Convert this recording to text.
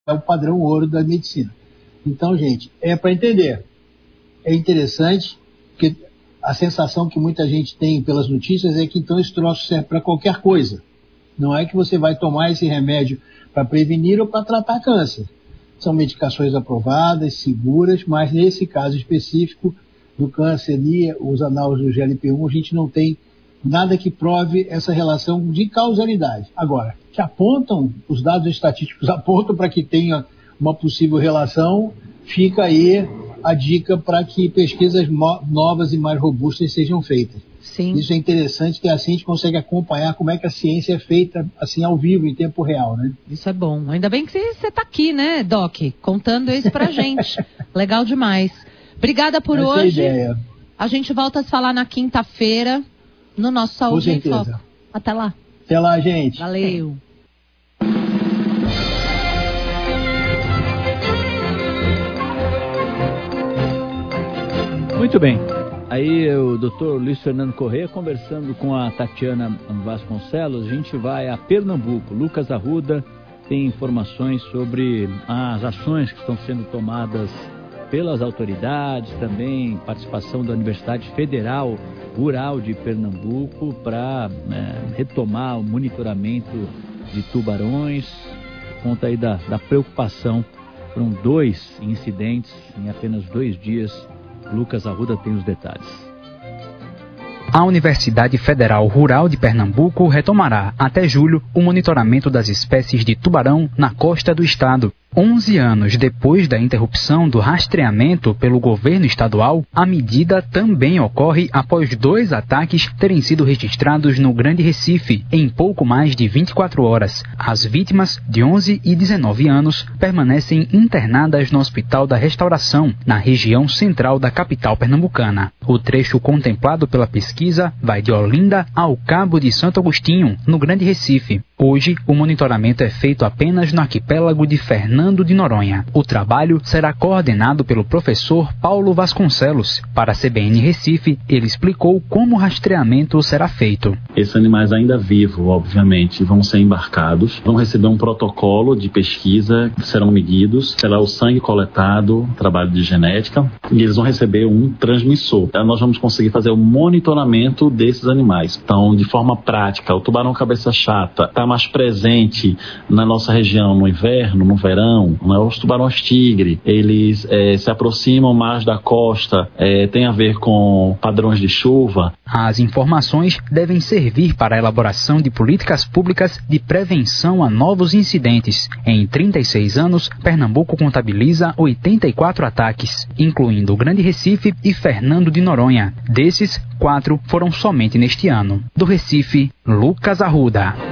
é o padrão ouro da medicina. Então, gente, é para entender. É interessante, porque a sensação que muita gente tem pelas notícias é que então esse troço serve para qualquer coisa. Não é que você vai tomar esse remédio para prevenir ou para tratar câncer. São medicações aprovadas, seguras, mas nesse caso específico do câncer e os análogos do GLP-1, a gente não tem nada que prove essa relação de causalidade. Agora, que apontam, os dados estatísticos apontam para que tenha uma possível relação, fica aí a dica para que pesquisas novas e mais robustas sejam feitas. Sim. Isso é interessante, que assim a gente consegue acompanhar como é que a ciência é feita assim ao vivo, em tempo real, né? Isso é bom. Ainda bem que você está aqui, né, Doc? Contando isso pra gente. Legal demais. Obrigada por hoje. Ideia. A gente volta a se falar na quinta-feira no nosso Saúde em Foco. Até lá. Até lá, gente. Valeu. Muito bem. Aí o Dr. Luiz Fernando Corrêa conversando com a Tatiana Vasconcelos. A gente vai a Pernambuco. Lucas Arruda tem informações sobre as ações que estão sendo tomadas pelas autoridades, também participação da Universidade Federal Rural de Pernambuco para retomar o monitoramento de tubarões. Conta aí da preocupação. Foram 2 incidentes em apenas 2 dias. Lucas Arruda tem os detalhes. A Universidade Federal Rural de Pernambuco retomará, até julho, o monitoramento das espécies de tubarão na costa do estado. 11 anos depois da interrupção do rastreamento pelo governo estadual, a medida também ocorre após 2 ataques terem sido registrados no Grande Recife em pouco mais de 24 horas. As vítimas, de 11 e 19 anos, permanecem internadas no Hospital da Restauração, na região central da capital pernambucana. O trecho contemplado pela pesquisa vai de Olinda ao Cabo de Santo Agostinho, no Grande Recife. Hoje, o monitoramento é feito apenas no arquipélago de Fernando de Noronha. O trabalho será coordenado pelo professor Paulo Vasconcelos. Para a CBN Recife, ele explicou como o rastreamento será feito. Esses animais ainda vivos, obviamente, vão ser embarcados, vão receber um protocolo de pesquisa, serão medidos, será o sangue coletado, trabalho de genética, e eles vão receber um transmissor. Então, nós vamos conseguir fazer o monitoramento desses animais. Então, de forma prática, o tubarão cabeça chata está mais presente na nossa região no inverno, no verão, né? Os tubarões tigre, eles se aproximam mais da costa, tem a ver com padrões de chuva. As informações devem servir para a elaboração de políticas públicas de prevenção a novos incidentes. Em 36 anos, Pernambuco contabiliza 84 ataques, incluindo o Grande Recife e Fernando de Noronha. Desses, 4 foram somente neste ano. Do Recife, Lucas Arruda.